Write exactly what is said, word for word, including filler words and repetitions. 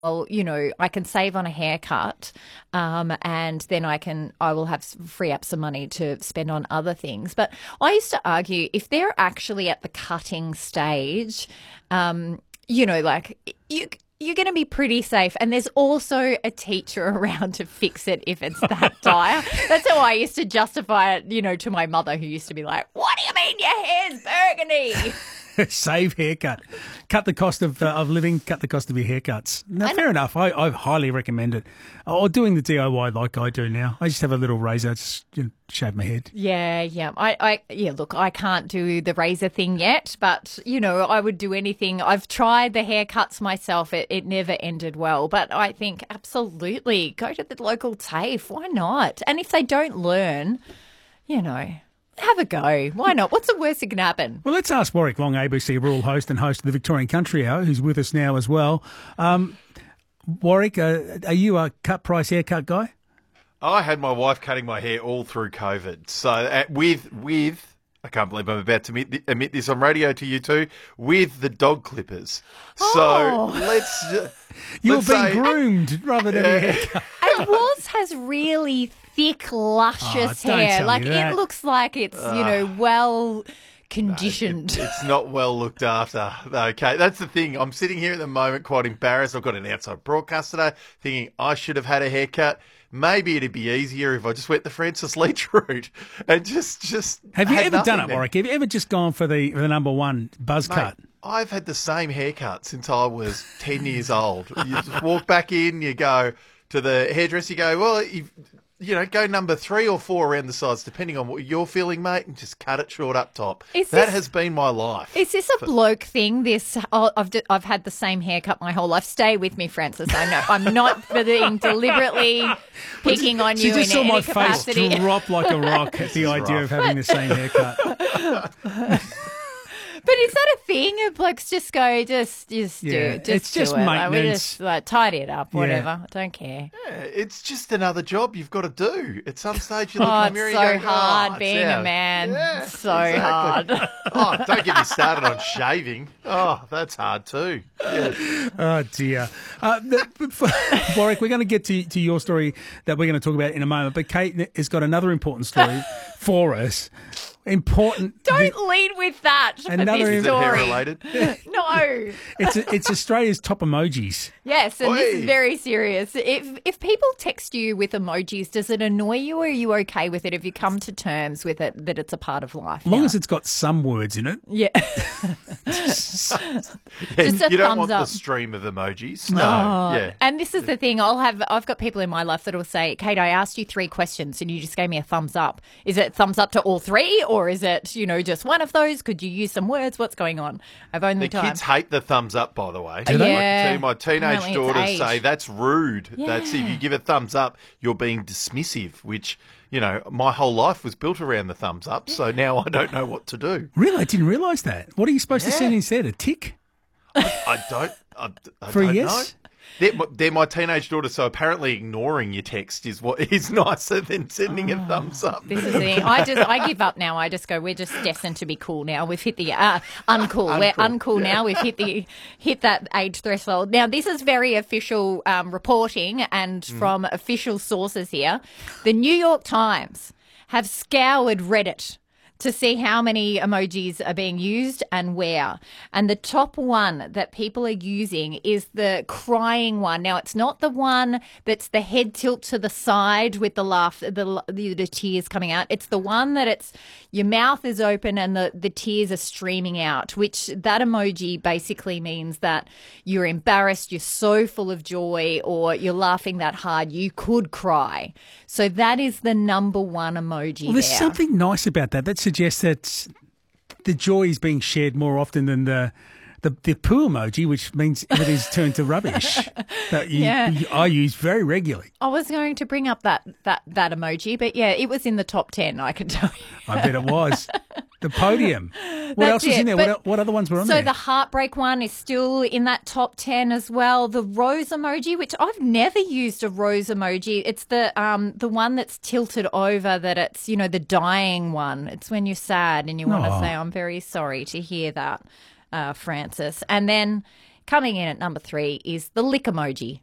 well, you know, I can save on a haircut, um, and then I can, I will have free up some money to spend on other things. But I used to argue if they're actually at the cutting stage, um, you know, like you. You're going to be pretty safe. And there's also a teacher around to fix it if it's that dire. That's how I used to justify it, you know, to my mother, who used to be like, what do you mean your hair's burgundy? Save haircut. Cut the cost of uh, of living, cut the cost of your haircuts. No, fair enough. I, I highly recommend it. Or doing the D I Y like I do now. I just have a little razor, just you know, shave my head. Yeah, yeah. I, I, yeah, look, I can't do the razor thing yet, but, you know, I would do anything. I've tried the haircuts myself. It, it never ended well. But I think absolutely go to the local TAFE. Why not? And if they don't learn, you know, have a go. Why not? What's the worst that can happen? Well, let's ask Warwick Long, A B C rural host and host of the Victorian Country Hour, who's with us now as well. Um, Warwick, uh, are you a cut price haircut guy? I had my wife cutting my hair all through COVID. So uh, with, with I can't believe I'm about to admit, admit this on radio to you two, with the dog clippers. Oh. So let's... Uh, You're let's being say, groomed rather than a haircut. And Waz has really thick, luscious Oh, don't hair. tell Like me that. it looks like it's, you know, well conditioned. It- it's not well looked after. Okay, that's the thing. I'm sitting here at the moment quite embarrassed. I've got an outside broadcast today thinking I should have had a haircut. Maybe it'd be easier if I just went the Francis Leach route and just just. Have you had ever done nothing it, then. Warwick? Have you ever just gone for the, the number one buzz Mate, cut? I've had the same haircut since I was ten years old. You just walk back in, you go to the hairdresser, you go, well, you you know, go number three or four around the sides, depending on what you're feeling, mate, and just cut it short up top. Is that this- has been my life. Is this a bloke thing? This oh, I've d- I've had the same haircut my whole life. Stay with me, Francis. I know I'm not being deliberately picking on She you just in saw any my capacity. face drop like a rock at the idea of having the same haircut. But is that a thing? If blokes just go, just, just Yeah, do, just it's do just it. Like, we maintenance. just like tidy it up, Yeah. whatever. I don't care. Yeah, it's just another job you've got to do. At some stage, you Oh, look in the it's mirror so and you go, hard oh, being it's a out. man. Yeah, so exactly. hard. Oh, don't get me started on shaving. Oh, that's hard too. Yeah. Oh, dear. Uh, the, Warwick, we're going to get to, to your story that we're going to talk about in a moment, but Kate has got another important story for us. Important. Don't lead with that. for Another- this Is it hair story. related? No. It's it's Australia's top emojis. Yes, and this is Oi. very serious. If if people text you with emojis, does it annoy you, or are you okay with it? Have you come to terms with it that it's a part of life? As long now? as it's got some words in it. yeah. Just a you don't thumbs want up. the stream of emojis. No. Oh, Yeah. And this is the thing. I'll have I've got people in my life that will say, Kate, I asked you three questions and you just gave me a thumbs up. Is it thumbs up to all three, or is it, you know, just one of those? Could you use some words? What's going on? I've only The time. kids hate the thumbs up, by the way. Do they? Yeah. My, my teenage Apparently it's daughters age. say that's rude. That's if Yeah. you give a thumbs up, you're being dismissive, which, you know, my whole life was built around the thumbs up. So now I don't know what to do. Really? I didn't realise that. What are you supposed to Yeah. send instead? A tick? I don't. I, I For a don't yes? know. They're, my- they're my teenage daughter, so apparently ignoring your text is what is nicer than sending a thumbs up. This is the thing. I just I give up now. I just go, we're just destined to be cool now. We've hit the uh, uncool. We're Uncool, uncool now. We've hit the hit that age threshold. Now this is very official um, reporting and from official sources here. The New York Times have scoured Reddit to see how many emojis are being used and where. And the top one that people are using is the crying one. Now, it's not the one that's the head tilt to the side with the laugh, the, the, the tears coming out. It's the one that it's your mouth is open and the, the tears are streaming out, which that emoji basically means that you're embarrassed, you're so full of joy, or you're laughing that hard, you could cry. So that is the number one emoji Well, there's there. something nice about that. That suggests that the joy is being shared more often than the the, the poo emoji, which means everything's turned to rubbish. That you, Yeah. you- I use very regularly. I was going to bring up that, that, that emoji, but yeah, it was in the top ten, I can tell you. I bet it was. The podium. What That's else was it, in there? but- What, what other ones were on So there? the heartbreak one is still in that top ten as well. The rose emoji, which I've never used a rose emoji. It's the um the one that's tilted over, that it's, you know, the dying one. It's when you're sad and you want to Aw. say, I'm very sorry to hear that, uh, Francis. And then Coming in at number three is the lick emoji.